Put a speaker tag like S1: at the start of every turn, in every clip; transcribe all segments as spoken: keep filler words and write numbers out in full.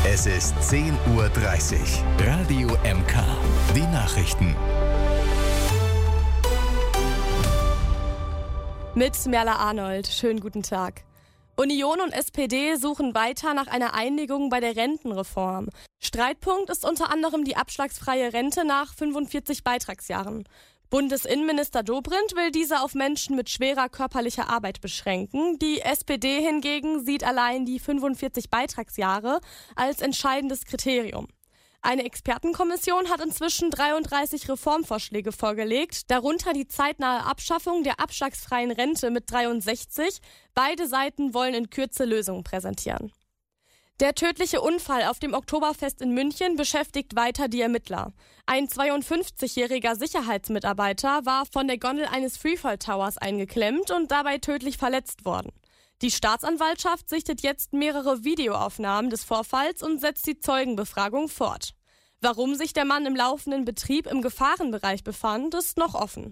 S1: Es ist zehn Uhr dreißig. Radio M K. Die Nachrichten.
S2: Mit Merla Arnold. Schönen guten Tag. Union und S P D suchen weiter nach einer Einigung bei der Rentenreform. Streitpunkt ist unter anderem die abschlagsfreie Rente nach fünfundvierzig Beitragsjahren. Bundesinnenminister Dobrindt will diese auf Menschen mit schwerer körperlicher Arbeit beschränken. Die S P D hingegen sieht allein die fünfundvierzig Beitragsjahre als entscheidendes Kriterium. Eine Expertenkommission hat inzwischen dreiunddreißig Reformvorschläge vorgelegt, darunter die zeitnahe Abschaffung der abschlagsfreien Rente mit dreiundsechzig. Beide Seiten wollen in Kürze Lösungen präsentieren. Der tödliche Unfall auf dem Oktoberfest in München beschäftigt weiter die Ermittler. Ein zweiundfünfzigjähriger Sicherheitsmitarbeiter war von der Gondel eines Freefall Towers eingeklemmt und dabei tödlich verletzt worden. Die Staatsanwaltschaft sichtet jetzt mehrere Videoaufnahmen des Vorfalls und setzt die Zeugenbefragung fort. Warum sich der Mann im laufenden Betrieb im Gefahrenbereich befand, ist noch offen.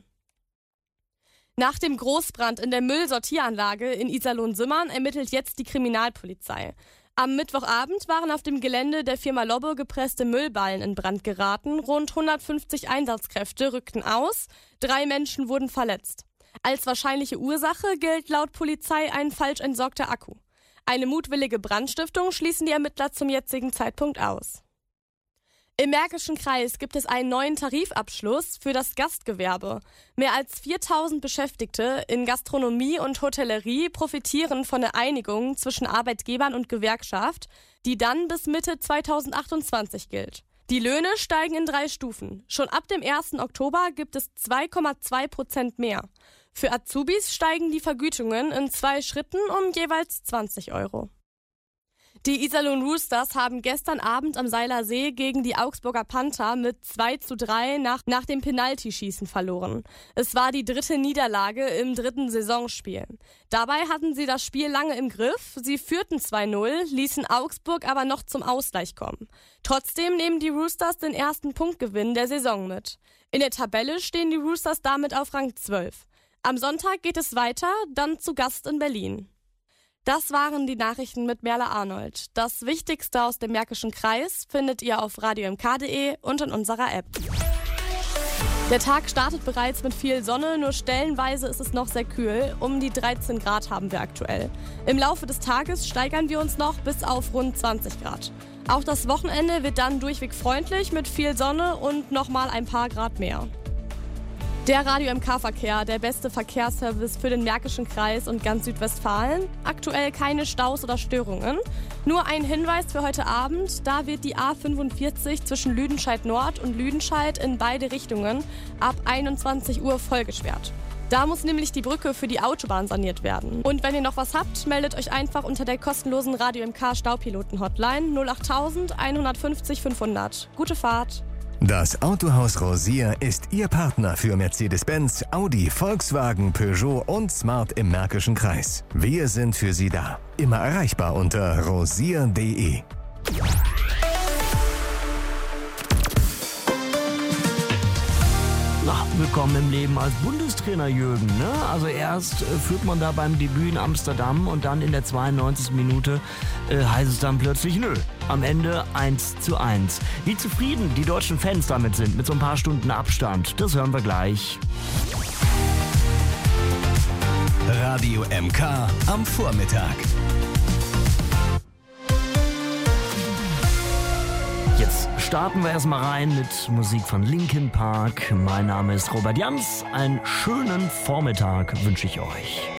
S2: Nach dem Großbrand in der Müllsortieranlage in Iserlohn-Simmern ermittelt jetzt die Kriminalpolizei. Am Mittwochabend waren auf dem Gelände der Firma Lobbe gepresste Müllballen in Brand geraten. Rund hundertfünfzig Einsatzkräfte rückten aus. Drei Menschen wurden verletzt. Als wahrscheinliche Ursache gilt laut Polizei ein falsch entsorgter Akku. Eine mutwillige Brandstiftung schließen die Ermittler zum jetzigen Zeitpunkt aus. Im Märkischen Kreis gibt es einen neuen Tarifabschluss für das Gastgewerbe. Mehr als viertausend Beschäftigte in Gastronomie und Hotellerie profitieren von der Einigung zwischen Arbeitgebern und Gewerkschaft, die dann bis Mitte zweitausendachtundzwanzig gilt. Die Löhne steigen in drei Stufen. Schon ab dem ersten Oktober gibt es zwei Komma zwei Prozent mehr. Für Azubis steigen die Vergütungen in zwei Schritten um jeweils zwanzig Euro. Die Iserlohn Roosters haben gestern Abend am Seiler See gegen die Augsburger Panther mit zwei zu drei nach, nach dem Penaltyschießen verloren. Es war die dritte Niederlage im dritten Saisonspiel. Dabei hatten sie das Spiel lange im Griff. Sie führten zwei null, ließen Augsburg aber noch zum Ausgleich kommen. Trotzdem nehmen die Roosters den ersten Punktgewinn der Saison mit. In der Tabelle stehen die Roosters damit auf Rang zwölf. Am Sonntag geht es weiter, dann zu Gast in Berlin. Das waren die Nachrichten mit Merla Arnold. Das Wichtigste aus dem Märkischen Kreis findet ihr auf radio m k punkt d e und in unserer App. Der Tag startet bereits mit viel Sonne, nur stellenweise ist es noch sehr kühl. Um die dreizehn Grad haben wir aktuell. Im Laufe des Tages steigern wir uns noch bis auf rund zwanzig Grad. Auch das Wochenende wird dann durchweg freundlich mit viel Sonne und nochmal ein paar Grad mehr. Der Radio M K-Verkehr, der beste Verkehrsservice für den Märkischen Kreis und ganz Südwestfalen. Aktuell keine Staus oder Störungen. Nur ein Hinweis für heute Abend, da wird die A fünfundvierzig zwischen Lüdenscheid Nord und Lüdenscheid in beide Richtungen ab einundzwanzig Uhr vollgesperrt. Da muss nämlich die Brücke für die Autobahn saniert werden. Und wenn ihr noch was habt, meldet euch einfach unter der kostenlosen Radio M K Staupiloten-Hotline null acht tausend einhundertfünfzig fünfhundert. Gute Fahrt!
S1: Das Autohaus Rosier ist Ihr Partner für Mercedes-Benz, Audi, Volkswagen, Peugeot und Smart im Märkischen Kreis. Wir sind für Sie da. Immer erreichbar unter rosier punkt d e.
S3: Na, willkommen im Leben als Bundestrainer, Jürgen. Ne? Also erst äh, führt man da beim Debüt in Amsterdam und dann in der zweiundneunzigsten Minute äh, heißt es dann plötzlich nö. Am Ende eins zu eins. Wie zufrieden die deutschen Fans damit sind, mit so ein paar Stunden Abstand, das hören wir gleich.
S1: Radio M K am Vormittag.
S3: Jetzt starten wir erstmal rein mit Musik von Linkin Park. Mein Name ist Robert Jans. Einen schönen Vormittag wünsche ich euch.